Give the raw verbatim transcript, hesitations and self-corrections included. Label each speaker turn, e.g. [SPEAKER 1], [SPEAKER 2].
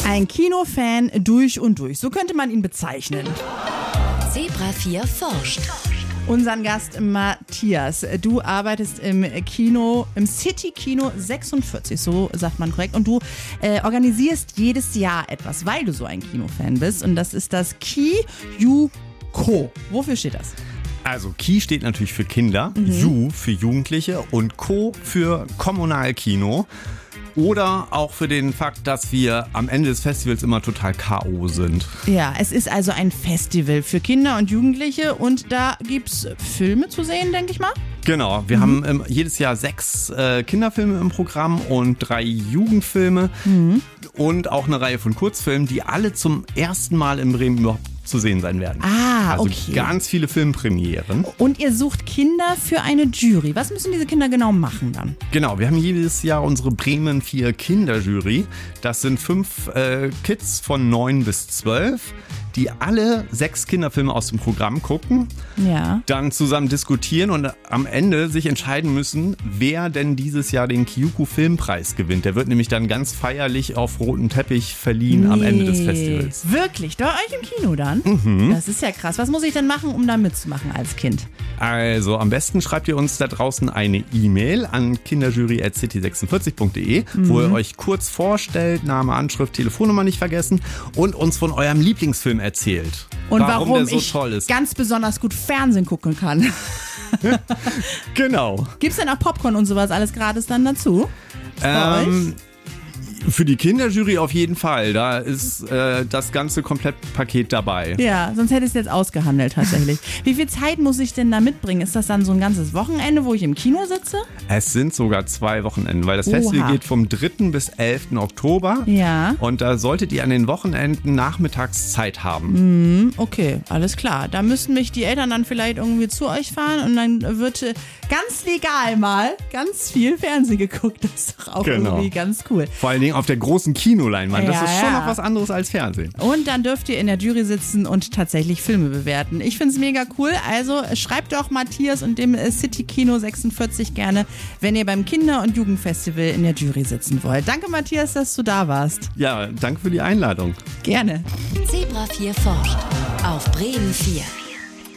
[SPEAKER 1] Ein Kinofan durch und durch, so könnte man ihn bezeichnen.
[SPEAKER 2] Zebra vier forscht.
[SPEAKER 1] Unseren Gast Matthias, du arbeitest im Kino, im City-Kino sechsundvierzig, so sagt man korrekt. Und du äh, organisierst jedes Jahr etwas, weil du so ein Kinofan bist. Und das ist das Ki-Ju-Ko. Wofür steht das?
[SPEAKER 3] Also Ki steht natürlich für Kinder, mhm. Ju für Jugendliche und Ko für Kommunalkino. Oder auch für den Fakt, dass wir am Ende des Festivals immer total K O sind.
[SPEAKER 1] Ja, es ist also ein Festival für Kinder und Jugendliche und da gibt's Filme zu sehen, denke ich mal.
[SPEAKER 3] Genau, wir mhm. haben ähm, jedes Jahr sechs äh, Kinderfilme im Programm und drei Jugendfilme mhm. und auch eine Reihe von Kurzfilmen, die alle zum ersten Mal in Bremen überhaupt zu sehen sein werden.
[SPEAKER 1] Ah,
[SPEAKER 3] also
[SPEAKER 1] okay.
[SPEAKER 3] ganz viele Filmpremieren.
[SPEAKER 1] Und ihr sucht Kinder für eine Jury. Was müssen diese Kinder genau machen dann?
[SPEAKER 3] Genau, wir haben jedes Jahr unsere Bremen vier Kinderjury. Das sind fünf äh, Kids von neun bis zwölf, die alle sechs Kinderfilme aus dem Programm gucken,
[SPEAKER 1] ja.
[SPEAKER 3] dann zusammen diskutieren und am Ende sich entscheiden müssen, wer denn dieses Jahr den Kiyuku-Filmpreis gewinnt. Der wird nämlich dann ganz feierlich auf rotem Teppich verliehen nee. am Ende des Festivals.
[SPEAKER 1] Wirklich? Bei euch im Kino dann?
[SPEAKER 3] Mhm.
[SPEAKER 1] Das ist ja krass. Was muss ich denn machen, um da mitzumachen als Kind?
[SPEAKER 3] Also am besten schreibt ihr uns da draußen eine E-Mail an kinderjury at city sechsundvierzig punkt de, mhm. wo ihr euch kurz vorstellt, Name, Anschrift, Telefonnummer nicht vergessen und uns von eurem Lieblingsfilm erzählt.
[SPEAKER 1] Und warum,
[SPEAKER 3] warum der so
[SPEAKER 1] ich
[SPEAKER 3] toll ist.
[SPEAKER 1] ganz besonders gut Fernsehen gucken kann.
[SPEAKER 3] Genau.
[SPEAKER 1] Gibt's denn auch Popcorn und sowas alles gratis dann dazu? Bei
[SPEAKER 3] Ähm,
[SPEAKER 1] euch?
[SPEAKER 3] Für die Kinderjury auf jeden Fall. Da ist äh, das ganze Komplettpaket dabei.
[SPEAKER 1] Ja, sonst hätte ich es jetzt ausgehandelt tatsächlich. Wie viel Zeit muss ich denn da mitbringen? Ist das dann so ein ganzes Wochenende, wo ich im Kino sitze?
[SPEAKER 3] Es sind sogar zwei Wochenenden, weil das
[SPEAKER 1] Oha.
[SPEAKER 3] Festival geht vom dritten bis elften Oktober.
[SPEAKER 1] Ja.
[SPEAKER 3] Und da solltet ihr an den Wochenenden nachmittags Zeit haben.
[SPEAKER 1] Mm, okay, alles klar. Da müssten mich die Eltern dann vielleicht irgendwie zu euch fahren und dann wird äh, ganz legal mal ganz viel Fernsehen geguckt. Das ist doch auch
[SPEAKER 3] Genau.
[SPEAKER 1] irgendwie ganz cool.
[SPEAKER 3] Vor allen Dingen auf der großen Kinoleinwand. Das
[SPEAKER 1] Ja,
[SPEAKER 3] ist schon
[SPEAKER 1] ja.
[SPEAKER 3] noch was anderes als Fernsehen.
[SPEAKER 1] Und dann dürft ihr in der Jury sitzen und tatsächlich Filme bewerten. Ich finde es mega cool. Also schreibt doch Matthias und dem City Kino sechsundvierzig gerne, wenn ihr beim Kinder- und Jugendfestival in der Jury sitzen wollt. Danke, Matthias, dass du da warst.
[SPEAKER 3] Ja, danke für die Einladung.
[SPEAKER 1] Gerne.
[SPEAKER 2] Zebra vier forscht auf Bremen vier.